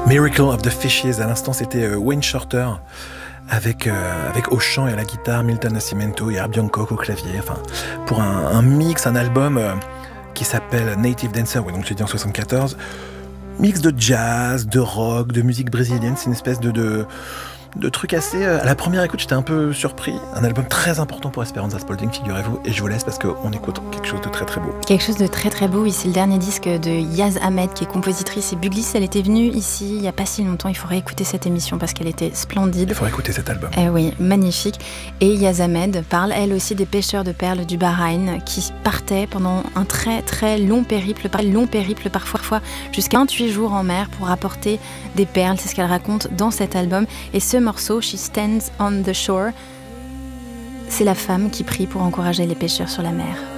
Miracle of the Fishes, à l'instant c'était Wayne Shorter avec au chant et à la guitare, Milton Nascimento et Herbie Hancock au clavier, enfin pour un mix, un album qui s'appelle Native Dancer, ouais, donc j'ai dit en 74, mix de jazz, de rock, de musique brésilienne, c'est une espèce de trucs assez... à la première écoute, j'étais un peu surpris. Un album très important pour Esperanza Spalding, figurez-vous. Et je vous laisse parce qu'on écoute quelque chose de très très beau. Quelque chose de très très beau. Oui, c'est le dernier disque de Yaz Ahmed, qui est compositrice et bugliste. Elle était venue ici il n'y a pas si longtemps. Il faut réécouter cette émission parce qu'elle était splendide. Il faut réécouter cet album. Oui, magnifique. Et Yaz Ahmed parle, elle aussi, des pêcheurs de perles du Bahreïn qui partaient pendant un très très long périple, parfois jusqu'à 28 jours en mer pour apporter des perles. C'est ce qu'elle raconte dans cet album. Et ce morceau, She Stands on the Shore, c'est la femme qui prie pour encourager les pêcheurs sur la mer.